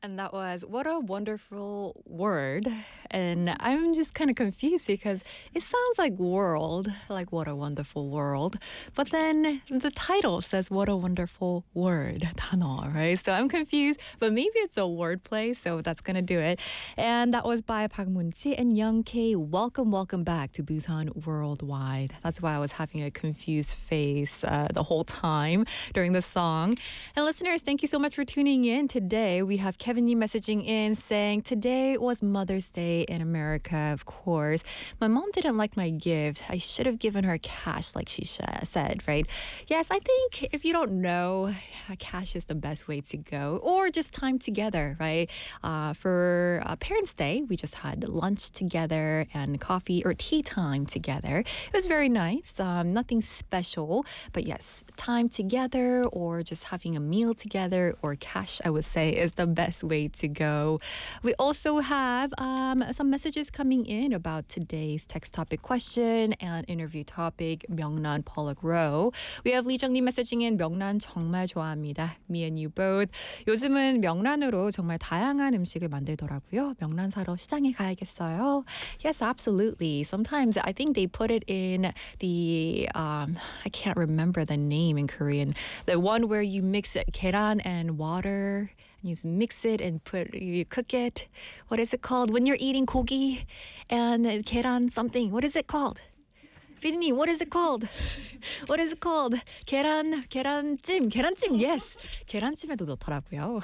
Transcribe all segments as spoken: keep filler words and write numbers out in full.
And that was What a Wonderful Word. And I'm just kind of confused because it sounds like world, like what a wonderful world. But then the title says What a Wonderful Word, 단어, right? So I'm confused, but maybe it's a wordplay, so that's going to do it. And that was by Park Moon-chi and Young K. Welcome, welcome back to Busan Worldwide. That's why I was having a confused face uh, the whole time during the song. And listeners, thank you so much for tuning in. Today we have Kevin Yee messaging in saying, today was Mother's Day in America, of course. My mom didn't like my gift. I should have given her cash like she sh- said, right? Yes, I think if you don't know, cash is the best way to go. Or just time together, right? Uh, for uh, Parents' Day, we just had lunch together and coffee or tea time together. It was very nice. Um, nothing special. But yes, time together or just having a meal together or cash, I would say, is the best way to go. We also have um, some messages coming in about today's text topic question and interview topic, 명란 Pollock Row. We have Lee Jung-님 messaging in, 명란 정말 좋아합니다. Me and you both. 요즘은 명란으로 정말 다양한 음식을 만들더라고요. 명란 사러 시장에 가야겠어요. Yes, absolutely. Sometimes I think they put it in the, um, I can't remember the name in Korean, the one where you mix 계란 and water. You just mix it and put you cook it. What is it called when you're eating 고기 and 계란 something? What is it called? 피디님, what is it called? What is it called? 계란, 계란찜, 계란찜, yes. 계란찜에도 넣더라고요.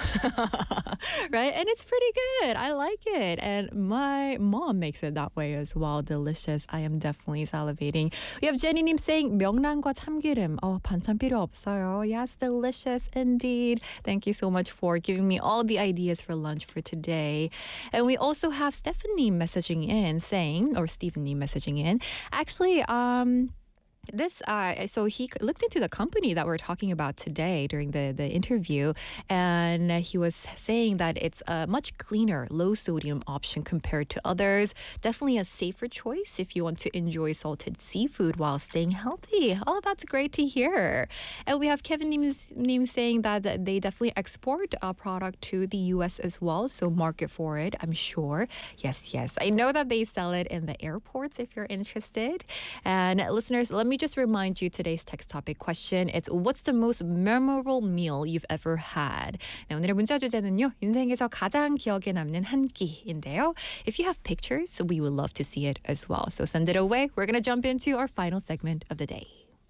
Right? And it's pretty good. I like it. And my mom makes it that way as well. Delicious. I am definitely salivating. We have Jenny님 saying, 명란과 참기름. Oh, 반찬 필요 없어요. Yes, delicious indeed. Thank you so much for giving me all the ideas for lunch for today. And we also have Stephanie messaging in saying, or Stephen Nee messaging in, actually, um, Um, This, uh, so he looked into the company that we're talking about today during the, the interview, and he was saying that it's a much cleaner, low sodium option compared to others. Definitely a safer choice if you want to enjoy salted seafood while staying healthy. Oh, that's great to hear. And we have Kevin Nim saying that they definitely export a product to the U S as well, so market for it, I'm sure. Yes, yes. I know that they sell it in the airports if you're interested. And listeners, let me just remind you today's text topic question. It's what's the most memorable meal you've ever had? 네, 오늘의 문자 주제는요. 인생에서 가장 기억에 남는 한 끼인데요. If you have pictures, we would love to see it as well. So send it away. We're going to jump into our final segment of the day.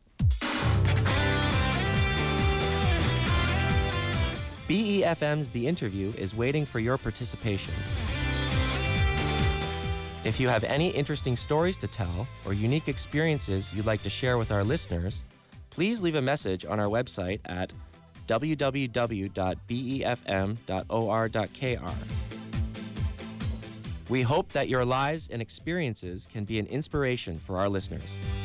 B E F M's The Interview is waiting for your participation. If you have any interesting stories to tell or unique experiences you'd like to share with our listeners, please leave a message on our website at w w w dot b e f m dot o r dot k r. We hope that your lives and experiences can be an inspiration for our listeners.